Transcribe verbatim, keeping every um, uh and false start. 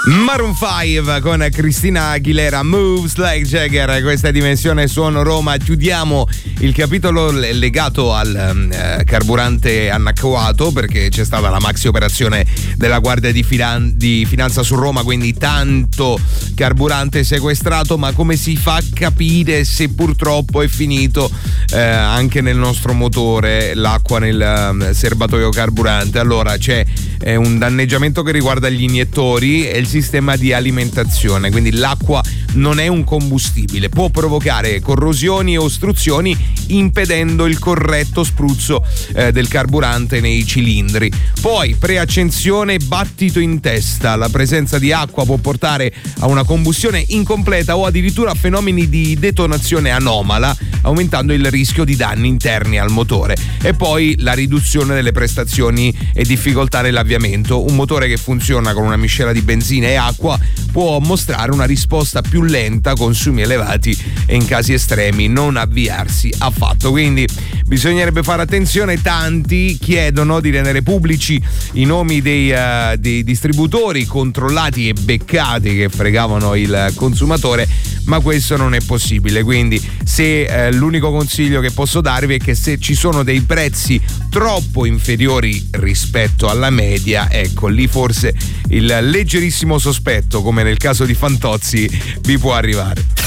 Maroon cinque con Cristina Aguilera, Moves Like Jagger. Questa Dimensione Suono Roma. Chiudiamo il capitolo legato al eh, carburante anacquato, perché c'è stata la maxi operazione della Guardia di, Finan- di Finanza su Roma, quindi tanto carburante sequestrato. Ma come si fa a capire se purtroppo è finito eh, anche nel nostro motore l'acqua nel eh, serbatoio carburante? Allora c'è eh, un danneggiamento che riguarda gli iniettori e il sistema di alimentazione, quindi l'acqua non è un combustibile, può provocare corrosioni e ostruzioni impedendo il corretto spruzzo eh, del carburante nei cilindri. Poi preaccensione, battito in testa. La presenza di acqua può portare a una combustione incompleta o addirittura a fenomeni di detonazione anomala, aumentando il rischio di danni interni al motore. E poi la riduzione delle prestazioni e difficoltà nell'avviamento. Un motore che funziona con una miscela di benzina e acqua può mostrare una risposta più lenta, consumi elevati e in casi estremi non avviarsi affatto. Quindi bisognerebbe fare attenzione. Tanti chiedono di rendere pubblici i nomi dei, uh, dei distributori controllati e beccati che fregavano il consumatore, ma questo non è possibile. Quindi se eh, l'unico consiglio che posso darvi è che se ci sono dei prezzi troppo inferiori rispetto alla media, ecco lì forse il leggerissimo sospetto, come nel caso di Fantozzi, vi può arrivare.